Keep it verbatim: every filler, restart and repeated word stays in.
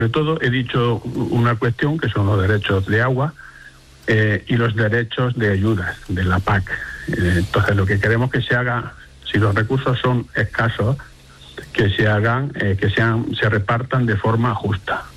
Sobre todo he dicho una cuestión que son los derechos de agua eh, y los derechos de ayudas de la P A C. Eh, entonces lo que queremos que se haga, si los recursos son escasos, que se hagan, eh, que sean, se repartan de forma justa.